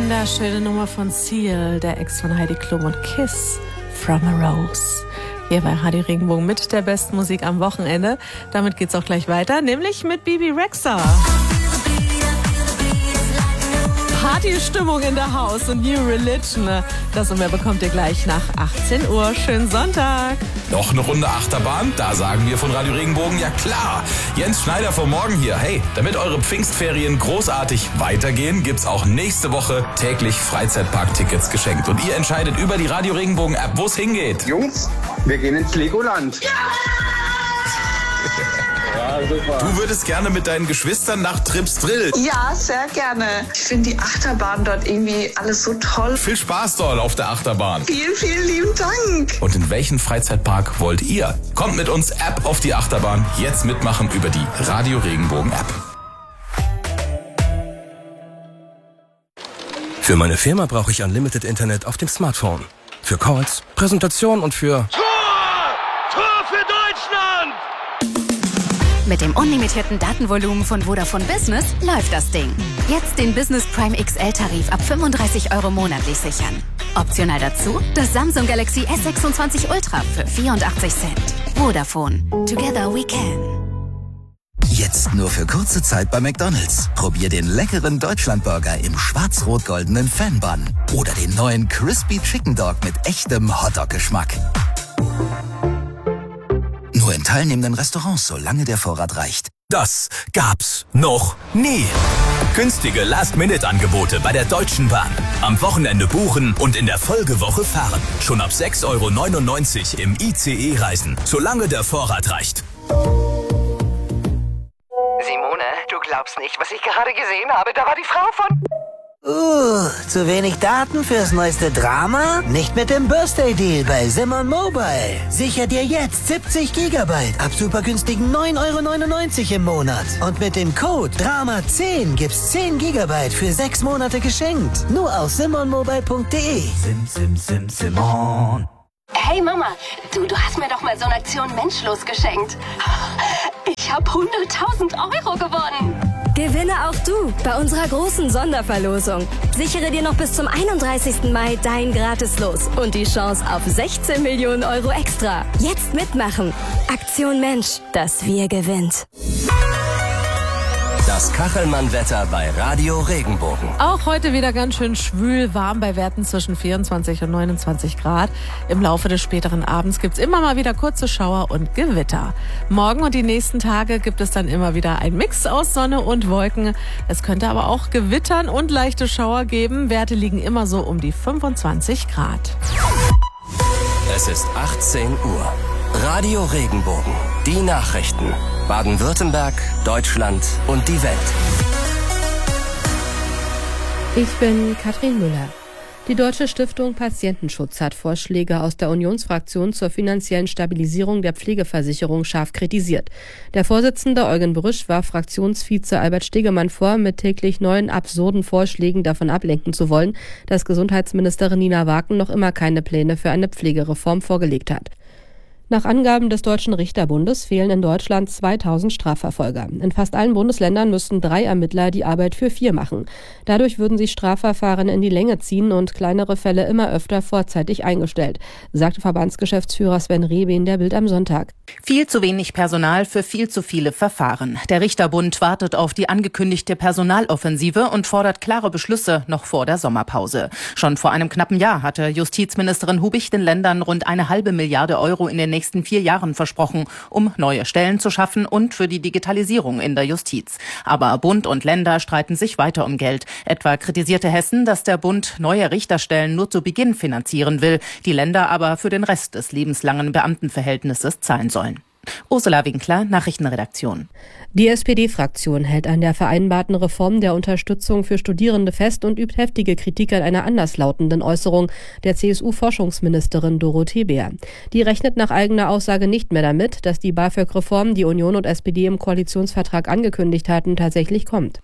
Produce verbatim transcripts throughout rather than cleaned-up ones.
Wunderschöne Nummer von Seal, der Ex von Heidi Klum und Kiss from a Rose. Hier bei Radio Regenbogen mit der besten Musik am Wochenende. Damit geht's auch gleich weiter, nämlich mit Bebe Rexha. Partystimmung in der Haus und New Religion. Das und mehr bekommt ihr gleich nach achtzehn Uhr. Schönen Sonntag. Noch eine Runde Achterbahn? Da sagen wir von Radio Regenbogen, ja klar. Jens Schneider vom Morgen hier. Hey, damit eure Pfingstferien großartig weitergehen, gibt's auch nächste Woche täglich Freizeitparktickets geschenkt. Und ihr entscheidet über die Radio Regenbogen App, wo es hingeht. Jungs, wir gehen ins Legoland. Ja! Ja, super. Du würdest gerne mit deinen Geschwistern nach Trips Drill. Ja, sehr gerne. Ich finde die Achterbahn dort irgendwie alles so toll. Viel Spaß dort auf der Achterbahn. Vielen, vielen lieben Dank. Und in welchen Freizeitpark wollt ihr? Kommt mit uns App auf die Achterbahn. Jetzt mitmachen über die Radio Regenbogen App. Für meine Firma brauche ich Unlimited Internet auf dem Smartphone. Für Calls, Präsentation und für... Tor! Tor für Deutschland! Mit dem unlimitierten Datenvolumen von Vodafone Business läuft das Ding. Jetzt den Business Prime X L-Tarif ab fünfunddreißig Euro monatlich sichern. Optional dazu das Samsung Galaxy S sechsundzwanzig Ultra für vierundachtzig Cent. Vodafone. Together we can. Jetzt nur für kurze Zeit bei McDonald's. Probier den leckeren Deutschlandburger im schwarz-rot-goldenen Fan-Bun. Oder den neuen Crispy Chicken Dog mit echtem Hotdog-Geschmack. Nur in teilnehmenden Restaurants, solange der Vorrat reicht. Das gab's noch nie. Günstige Last-Minute-Angebote bei der Deutschen Bahn. Am Wochenende buchen und in der Folgewoche fahren. Schon ab sechs Euro neunundneunzig im I C E-Reisen, solange der Vorrat reicht. Simone, du glaubst nicht, was ich gerade gesehen habe. Da war die Frau von... Uh, zu wenig Daten fürs neueste Drama? Nicht mit dem Birthday Deal bei Simon Mobile. Sicher dir jetzt siebzig Gigabyte ab super günstigen neun Euro neunundneunzig im Monat. Und mit dem Code Drama zehn gibt's zehn Gigabyte für sechs Monate geschenkt. Nur auf simonmobile punkt de. Sim, sim, sim, Simon. Hey Mama, du, du hast mir doch mal so eine Aktion Menschlos geschenkt. Ich habe hunderttausend Euro gewonnen. Gewinne auch du bei unserer großen Sonderverlosung. Sichere dir noch bis zum einunddreißigsten Mai dein Gratis-Los und die Chance auf sechzehn Millionen Euro extra. Jetzt mitmachen. Aktion Mensch, das Wir gewinnt. Das Kachelmann-Wetter bei Radio Regenbogen. Auch heute wieder ganz schön schwül, warm bei Werten zwischen vierundzwanzig und neunundzwanzig Grad. Im Laufe des späteren Abends gibt's immer mal wieder kurze Schauer und Gewitter. Morgen und die nächsten Tage gibt es dann immer wieder ein Mix aus Sonne und Wolken. Es könnte aber auch gewittern und leichte Schauer geben. Werte liegen immer so um die fünfundzwanzig Grad. Es ist achtzehn Uhr. Radio Regenbogen. Die Nachrichten. Baden-Württemberg, Deutschland und die Welt. Ich bin Katrin Müller. Die Deutsche Stiftung Patientenschutz hat Vorschläge aus der Unionsfraktion zur finanziellen Stabilisierung der Pflegeversicherung scharf kritisiert. Der Vorsitzende Eugen Brüsch warf Fraktionsvize Albert Stegemann vor, mit täglich neuen absurden Vorschlägen davon ablenken zu wollen, dass Gesundheitsministerin Nina Waken noch immer keine Pläne für eine Pflegereform vorgelegt hat. Nach Angaben des Deutschen Richterbundes fehlen in Deutschland zweitausend Strafverfolger. In fast allen Bundesländern müssten drei Ermittler die Arbeit für vier machen. Dadurch würden sich Strafverfahren in die Länge ziehen und kleinere Fälle immer öfter vorzeitig eingestellt, sagte Verbandsgeschäftsführer Sven Rehbein der Bild am Sonntag. Viel zu wenig Personal für viel zu viele Verfahren. Der Richterbund wartet auf die angekündigte Personaloffensive und fordert klare Beschlüsse noch vor der Sommerpause. Schon vor einem knappen Jahr hatte Justizministerin Hubich den Ländern rund eine halbe Milliarde Euro in den nächsten vier Jahren versprochen, um neue Stellen zu schaffen und für die Digitalisierung in der Justiz. Aber Bund und Länder streiten sich weiter um Geld. Etwa kritisierte Hessen, dass der Bund neue Richterstellen nur zu Beginn finanzieren will, die Länder aber für den Rest des lebenslangen Beamtenverhältnisses zahlen sollen. Ursula Winkler, Nachrichtenredaktion. Die S P D-Fraktion hält an der vereinbarten Reform der Unterstützung für Studierende fest und übt heftige Kritik an einer anderslautenden Äußerung der C S U-Forschungsministerin Dorothee Bär. Die rechnet nach eigener Aussage nicht mehr damit, dass die BAföG-Reform, die Union und S P D im Koalitionsvertrag angekündigt hatten, tatsächlich kommt.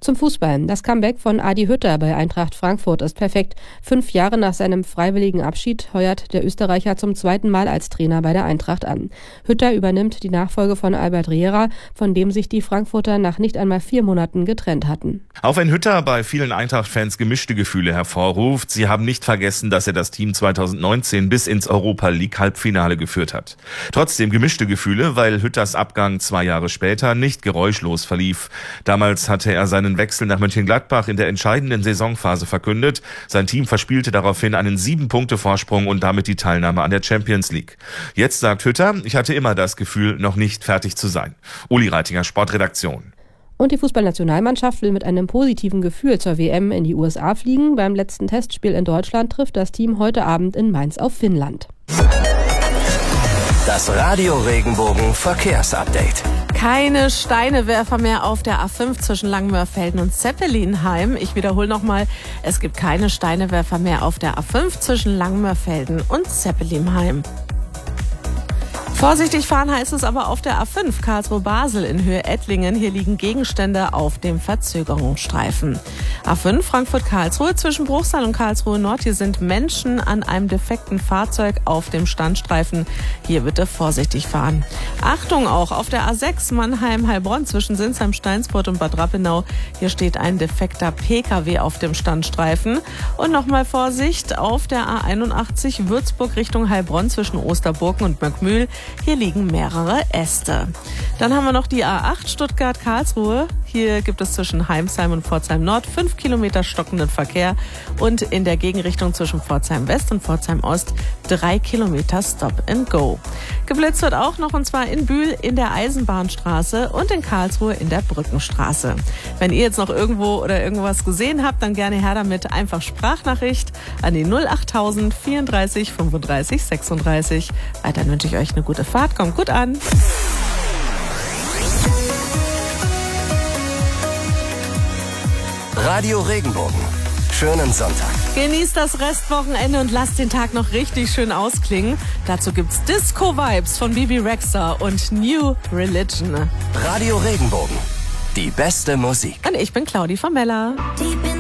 Zum Fußball. Das Comeback von Adi Hütter bei Eintracht Frankfurt ist perfekt. Fünf Jahre nach seinem freiwilligen Abschied heuert der Österreicher zum zweiten Mal als Trainer bei der Eintracht an. Hütter übernimmt die Nachfolge von Albert Riera, von dem sich die Frankfurter nach nicht einmal vier Monaten getrennt hatten. Auch wenn Hütter bei vielen Eintracht-Fans gemischte Gefühle hervorruft, sie haben nicht vergessen, dass er das Team zweitausendneunzehn bis ins Europa-League-Halbfinale geführt hat. Trotzdem gemischte Gefühle, weil Hütters Abgang zwei Jahre später nicht geräuschlos verlief. Damals hatte er seinen Wechsel nach Mönchengladbach in der entscheidenden Saisonphase verkündet. Sein Team verspielte daraufhin einen Sieben-Punkte-Vorsprung und damit die Teilnahme an der Champions League. Jetzt sagt Hütter, ich hatte immer das Gefühl, noch nicht fertig zu sein. Uli Reitinger, Sportredaktion. Und die Fußballnationalmannschaft will mit einem positiven Gefühl zur W M in die U S A fliegen. Beim letzten Testspiel in Deutschland trifft das Team heute Abend in Mainz auf Finnland. Das Radio Regenbogen Verkehrsupdate. Keine Steinewerfer mehr auf der A fünf zwischen Langmörfelden und Zeppelinheim. Ich wiederhole nochmal, es gibt keine Steinewerfer mehr auf der A fünf zwischen Langmörfelden und Zeppelinheim. Vorsichtig fahren heißt es aber auf der A fünf Karlsruhe-Basel in Höhe Ettlingen. Hier liegen Gegenstände auf dem Verzögerungsstreifen. A fünf Frankfurt-Karlsruhe zwischen Bruchsal und Karlsruhe-Nord. Hier sind Menschen an einem defekten Fahrzeug auf dem Standstreifen. Hier bitte vorsichtig fahren. Achtung auch auf der A sechs Mannheim-Heilbronn zwischen Sinsheim, Steinsfurt und Bad Rappenau. Hier steht ein defekter P K W auf dem Standstreifen. Und nochmal Vorsicht auf der A einundachtzig Würzburg Richtung Heilbronn zwischen Osterburken und Möckmühl. Hier liegen mehrere Äste. Dann haben wir noch die A acht Stuttgart-Karlsruhe. Hier gibt es zwischen Heimsheim und Pforzheim Nord fünf Kilometer stockenden Verkehr und in der Gegenrichtung zwischen Pforzheim West und Pforzheim Ost drei Kilometer Stop and Go. Geblitzt wird auch noch, und zwar in Bühl in der Eisenbahnstraße und in Karlsruhe in der Brückenstraße. Wenn ihr jetzt noch irgendwo oder irgendwas gesehen habt, dann gerne her damit. Einfach Sprachnachricht an die null achttausend vierunddreißig fünfunddreißig sechsunddreißig. Weiter wünsche ich euch eine gute Fahrt. Kommt gut an. Radio Regenbogen. Schönen Sonntag. Genießt das Restwochenende und lasst den Tag noch richtig schön ausklingen. Dazu gibt's Disco-Vibes von Bibi Rexha und New Religion. Radio Regenbogen. Die beste Musik. Und ich bin Claudi von Mella.